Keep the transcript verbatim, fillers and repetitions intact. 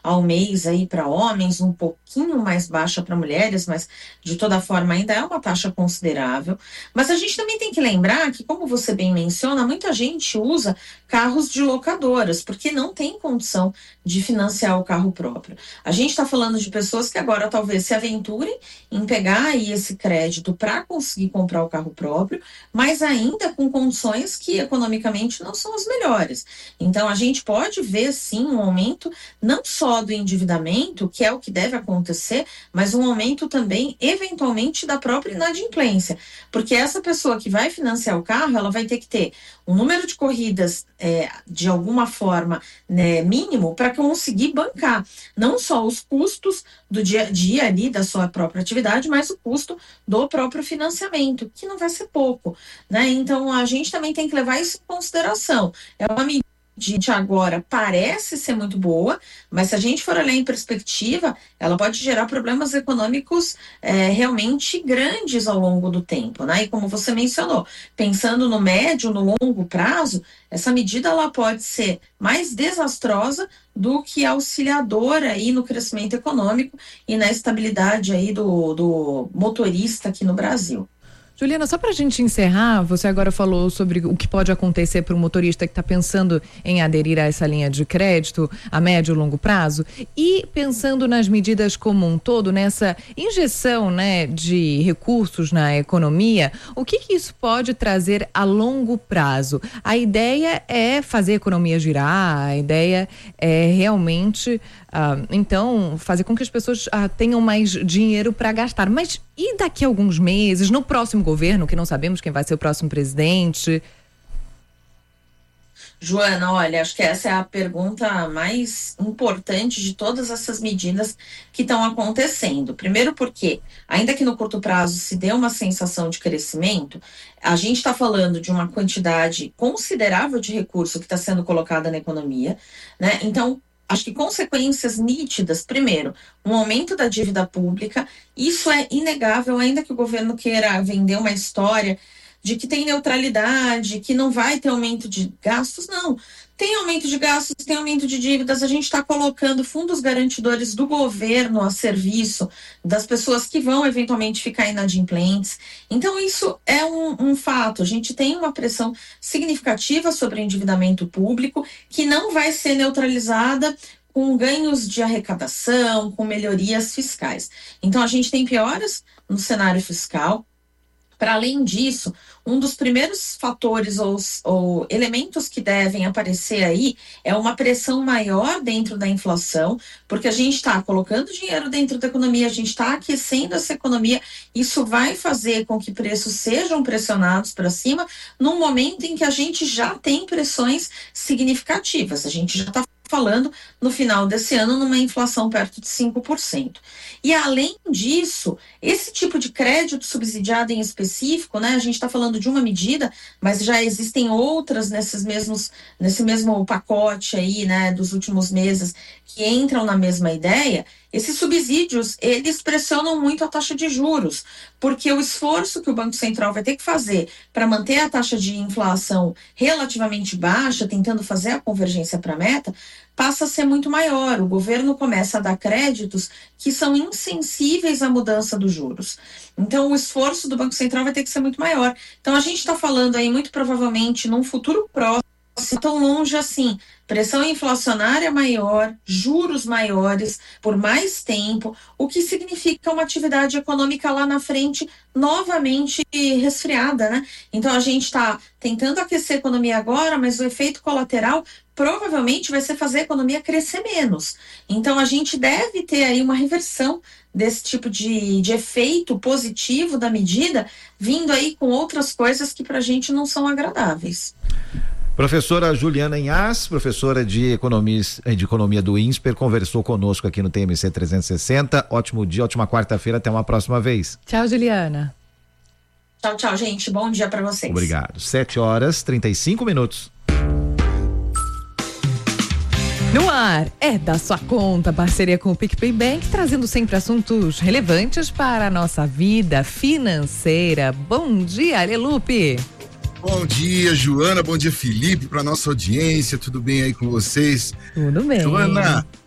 ao mês aí para homens, um pouquinho mais baixa para mulheres, mas de toda forma ainda é uma taxa considerável. Mas a gente também tem que lembrar que, como você bem menciona, muita gente usa carros de locadoras, porque não tem condição de financiar o carro próprio. A gente está falando de pessoas que agora talvez se aventurem em pegar aí esse crédito para conseguir comprar o carro próprio, mas ainda com condições que economicamente não são as melhores. Então a gente pode ver sim um aumento não só do endividamento, que é o que deve acontecer, mas um aumento também eventualmente da própria inadimplência, porque essa pessoa que vai financiar o carro, ela vai ter que ter um número de corridas é, de alguma forma, né, mínimo para conseguir bancar não só os custos do dia a dia ali da sua própria atividade, mas o custo do próprio financiamento, que não vai ser pouco, né? Então a gente também tem que levar isso em consideração. É uma medida de agora parece ser muito boa, mas se a gente for olhar em perspectiva, ela pode gerar problemas econômicos é, realmente grandes ao longo do tempo, né? E como você mencionou, pensando no médio, no longo prazo, essa medida ela pode ser mais desastrosa do que auxiliadora aí no crescimento econômico e na estabilidade aí do, do motorista aqui no Brasil. Juliana, só para a gente encerrar, você agora falou sobre o que pode acontecer para o motorista que está pensando em aderir a essa linha de crédito a médio e longo prazo, e pensando nas medidas como um todo, nessa injeção, né, de recursos na economia, o que, que isso pode trazer a longo prazo? A ideia é fazer a economia girar, a ideia é realmente, ah, então, fazer com que as pessoas ah, tenham mais dinheiro para gastar. Mas e daqui a alguns meses, no próximo governo, que não sabemos quem vai ser o próximo presidente? Joana, olha, acho que essa é a pergunta mais importante de todas essas medidas que estão acontecendo. Primeiro porque, ainda que no curto prazo se dê uma sensação de crescimento, a gente está falando de uma quantidade considerável de recurso que está sendo colocada na economia, né? Então, acho que consequências nítidas, primeiro, um aumento da dívida pública, isso é inegável, ainda que o governo queira vender uma história de que tem neutralidade, que não vai ter aumento de gastos, não. Tem aumento de gastos, tem aumento de dívidas, a gente está colocando fundos garantidores do governo a serviço das pessoas que vão eventualmente ficar inadimplentes. Então isso é um, um fato, a gente tem uma pressão significativa sobre o endividamento público que não vai ser neutralizada com ganhos de arrecadação, com melhorias fiscais. Então a gente tem pioras no cenário fiscal. Para além disso, um dos primeiros fatores ou, ou elementos que devem aparecer aí é uma pressão maior dentro da inflação, porque a gente está colocando dinheiro dentro da economia, a gente está aquecendo essa economia, isso vai fazer com que preços sejam pressionados para cima num momento em que a gente já tem pressões significativas, a gente já está falando no final desse ano numa inflação perto de cinco por cento. E além disso, esse tipo de crédito subsidiado em específico, né, a gente está falando de uma medida, mas já existem outras nesses mesmos, nesse mesmo pacote aí, né, dos últimos meses, que entram na mesma ideia. Esses subsídios, eles pressionam muito a taxa de juros, porque o esforço que o Banco Central vai ter que fazer para manter a taxa de inflação relativamente baixa, tentando fazer a convergência para a meta, passa a ser muito maior. O governo começa a dar créditos que são insensíveis à mudança dos juros. Então, o esforço do Banco Central vai ter que ser muito maior. Então, a gente está falando aí, muito provavelmente, num futuro próximo, tão longe assim, pressão inflacionária maior, juros maiores por mais tempo, o que significa uma atividade econômica lá na frente novamente resfriada, né? Então a gente está tentando aquecer a economia agora, mas o efeito colateral provavelmente vai ser fazer a economia crescer menos. Então a gente deve ter aí uma reversão desse tipo de, de efeito positivo da medida, vindo aí com outras coisas que para a gente não são agradáveis. Professora Juliana Inhas, professora de economia, de economia do INSPER, conversou conosco aqui no T M C trezentos e sessenta. Ótimo dia, ótima quarta-feira, até uma próxima vez. Tchau, Juliana. Tchau, tchau, gente. Bom dia para vocês. Obrigado. sete horas e trinta e cinco minutos. No ar, é da sua conta, parceria com o PicPay Bank, trazendo sempre assuntos relevantes para a nossa vida financeira. Bom dia, Alelupe. Bom dia, Joana, bom dia, Felipe, para nossa audiência, tudo bem aí com vocês? Tudo bem. Joana,